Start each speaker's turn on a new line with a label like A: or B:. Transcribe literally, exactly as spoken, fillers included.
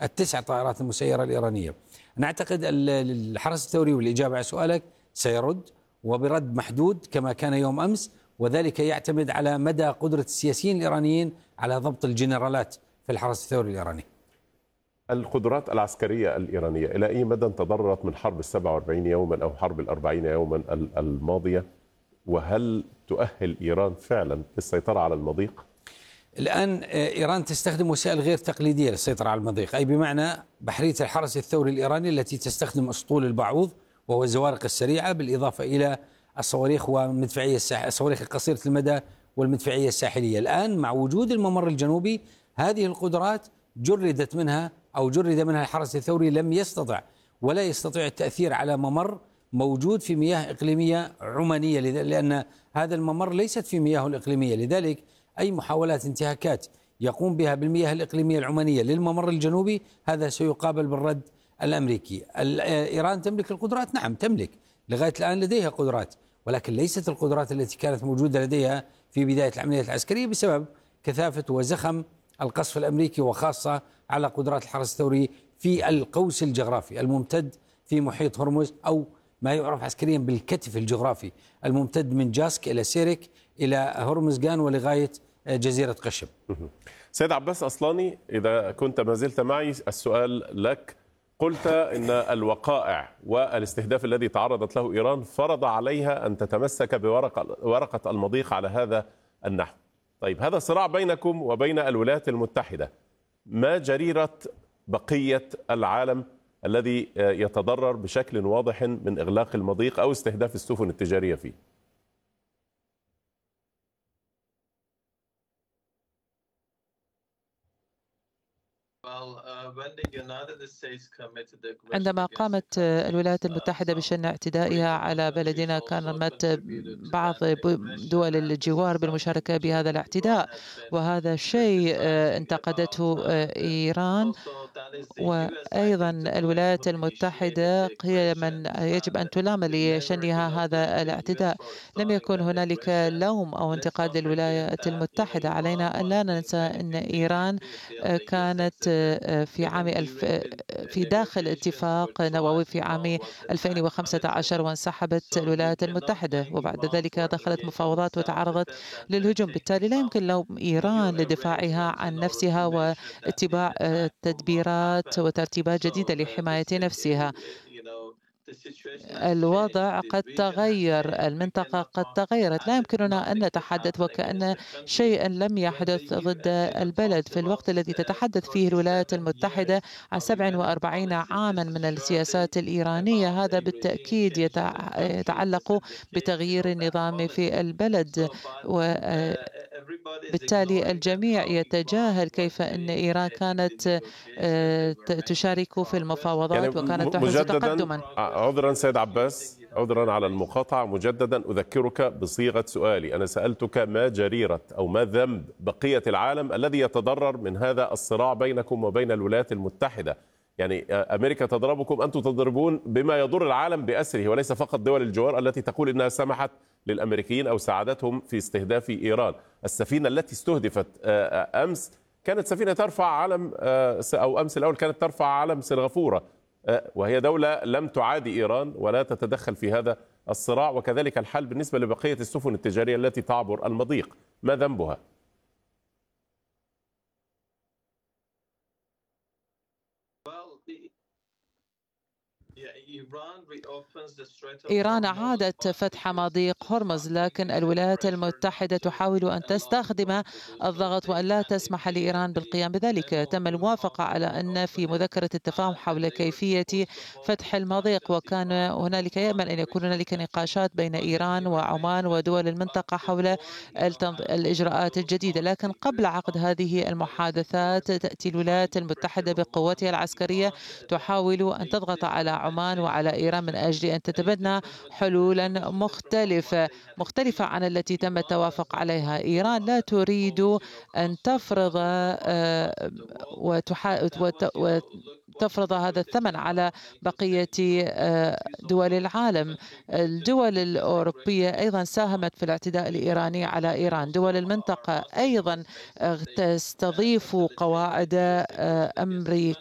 A: التسع طائرات المسيرة الإيرانية. أنا أعتقد الحرس الثوري، والإجابة على سؤالك، سيرد وبرد محدود كما كان يوم أمس، وذلك يعتمد على مدى قدرة السياسيين الإيرانيين على ضبط الجنرالات في الحرس الثوري الإيراني.
B: القدرات العسكرية الإيرانية إلى أي مدى تضررت من حرب السبعة وأربعين يوما أو حرب الأربعين يوما الماضية؟ وهل تؤهل إيران فعلا للسيطرة على المضيق؟
A: الآن إيران تستخدم وسائل غير تقليدية للسيطرة على المضيق، أي بمعنى بحرية الحرس الثوري الإيراني التي تستخدم أسطول البعوض وهو الزوارق السريعة، بالإضافة إلى الصواريخ والمدفعية الساح... الصواريخ قصيرة المدى والمدفعية الساحلية. الآن مع وجود الممر الجنوبي هذه القدرات جردت منها أو جرد منها الحرس الثوري، لم يستطع ولا يستطيع التأثير على ممر موجود في مياه إقليمية عمانية، لأن هذا الممر ليست في مياه الإقليمية. لذلك أي محاولات انتهاكات يقوم بها بالمياه الإقليمية العمانية للممر الجنوبي هذا سيقابل بالرد الأمريكي. إيران تملك القدرات، نعم تملك لغاية الآن، لديها قدرات، ولكن ليست القدرات التي كانت موجودة لديها في بداية العملية العسكرية بسبب كثافة وزخم القصف الأمريكي، وخاصة على قدرات الحرس الثوري في القوس الجغرافي الممتد في محيط هرمز، أو ما يعرف عسكريا بالكتف الجغرافي الممتد من جاسك إلى سيرك إلى هرمزغان ولغاية جزيرة قشم.
B: سيد عباس أصلاني، إذا كنت ما زلت معي، السؤال لك. قلت إن الوقائع والاستهداف الذي تعرضت له إيران فرض عليها أن تتمسك بورقة ورقة المضيق على هذا النحو. طيب، هذا صراع بينكم وبين الولايات المتحدة، ما جريرة بقية العالم الذي يتضرر بشكل واضح من إغلاق المضيق أو استهداف السفن التجارية فيه؟
C: عندما قامت الولايات المتحدة بشن اعتدائها على بلدنا، كانت بعض دول الجوار بالمشاركة بهذا الاعتداء، وهذا الشيء انتقدته إيران. وأيضا الولايات المتحدة هي من يجب أن تلام لشنها هذا الاعتداء. لم يكن هنالك لوم أو انتقاد للولايات المتحدة. علينا أن لا ننسى أن إيران كانت في عام الف في داخل اتفاق نووي في عام ألفين وخمسة عشر، وانسحبت الولايات المتحدة، وبعد ذلك دخلت مفاوضات وتعرضت للهجوم. بالتالي لا يمكن لوم إيران لدفاعها عن نفسها واتباع تدبيرات وترتيبات جديدة لحماية نفسها. الوضع قد تغير، المنطقة قد تغيرت، لا يمكننا أن نتحدث وكأن شيئا لم يحدث ضد البلد في الوقت الذي تتحدث فيه الولايات المتحدة عن سبع وأربعين عاما من السياسات الإيرانية. هذا بالتأكيد يتعلق بتغيير النظام في البلد، وبالتالي الجميع يتجاهل كيف أن إيران كانت تشارك في المفاوضات يعني وكانت تحدث تقدما.
B: عذرا سيد عباس، عذرا على المقاطعة، مجددا أذكرك بصيغة سؤالي. أنا سألتك ما جريرة أو ما ذنب بقية العالم الذي يتضرر من هذا الصراع بينكم وبين الولايات المتحدة؟ يعني أمريكا تضربكم، أنتم تضربون بما يضر العالم بأسره، وليس فقط دول الجوار التي تقول إنها سمحت للأمريكيين أو ساعدتهم في استهداف إيران. السفينة التي استهدفت أمس كانت سفينة ترفع علم، أو أمس الأول كانت ترفع علم سنغافورة، وهي دولة لم تعادي إيران ولا تتدخل في هذا الصراع. وكذلك الحال بالنسبة لبقية السفن التجارية التي تعبر المضيق، ما ذنبها؟
C: إيران عادت فتح مضيق هرمز، لكن الولايات المتحدة تحاول أن تستخدم الضغط وأن لا تسمح لإيران بالقيام بذلك. تم الموافقة على أن في مذكرة التفاهم حول كيفية فتح المضيق، وكان هنالك يأمل أن يكون هنالك نقاشات بين إيران وعمان ودول المنطقة حول الإجراءات الجديدة. لكن قبل عقد هذه المحادثات تأتي الولايات المتحدة بقوتها العسكرية تحاول أن تضغط على عمان وعلى إيران من أجل أن تتبنى حلولا مختلفة مختلفة عن التي تم التوافق عليها. إيران لا تريد أن تفرض وتفرض هذا الثمن على بقية دول العالم. الدول الأوروبية أيضا ساهمت في الاعتداء الإيراني على إيران. دول المنطقة أيضا تستضيف قواعد أمريكية